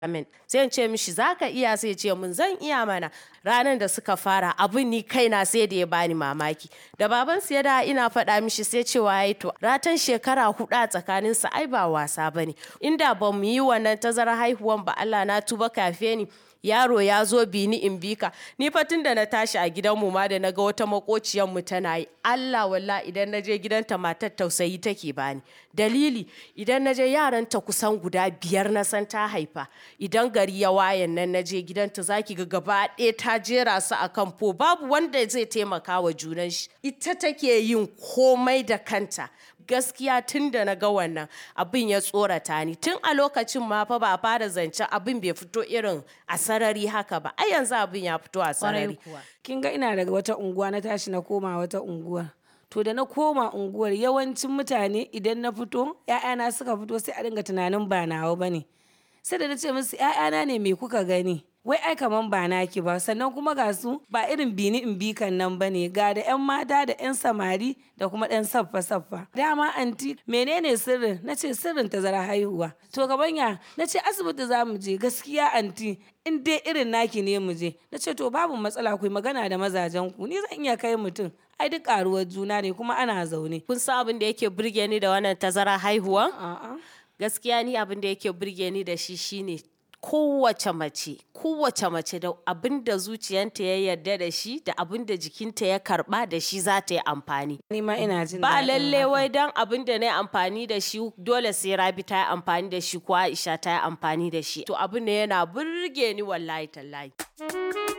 min. Sai in ce mishi za ka iya, sai ce mun zan iya mana. Ranar da suka fara abin ni kaina sai da ya bani mamaki. Da babansu ya da ina faɗa mishi sai cewa yayi to ratan shekara 4 a tsakaninsu ai ba wasa bane. Inda ba mu yi wannan tazarar haihuwan ba Allah na tuba kafe ni. Yaro ya zo bi ni in bi ka. Ni fa tun da na tashi a gidanmu ma da na ga wata makociyanmu tana yi. Allah walla idan na je gidanta matar tausayi take bani. Dalili idan na je yaranta kusan guda 5 na san ta haifa. Idan gari ya wayan nan na je gidanta zaki ga gaba ɗaya ta jera su a kan fo. Babu wanda zai taimaka wa junan shi. Ita take yin komai da kanta. Gaskiya tun da na ga wannan abin ya tsorata ni. Tun a lokacin ma fa ba a fara zancen abin bai fito irin a sarari haka ba. Ai yanzu abin ya fito a sarari. Kin ga ina daga wata unguwa na tashi na koma wata unguwa. To da na koma unguwar yawancin mutane idan na fito, ‘ya'yana suka fito sai a dinga tunanin ba nawa bane. Sai da na ce musu ‘ya'yana ne me kuka gani? Wai ai kaman ba naki ba, sannan kuma ga su ba irin bini in bi kan nan bane, ga da 'yan mata da 'yan samari da kuma ɗan saffa-saffa. Dama anti menene sirrin? Na ce sirrin tazara haihuwa. To gabanya na ce asibiti za mu je, gaskiya anti in dai irin naki ne mu je. Na ce to babu matsala ku yi magana da mazajen ku, ni zan iya kai mutum. Ai duk karuwar juna ne kuma ana zaune. Kun san abin da yake burge ni da wannan tazara haihuwa? A'a. Gaskiya ni abin da yake burge ni da shi shine kowace mace da abin da zuciyanta ya yarda da shi da abin da jikinta ya karba da shi za ta yi amfani. Ni ma ina jin Ba daɗin lalle haka. wai dan abin da na yi amfani da shi dole sai Rabi ta yi amfani da shi ko Aisha ta yi amfani da shi. To abin da yana burge ni wallahi tallahi.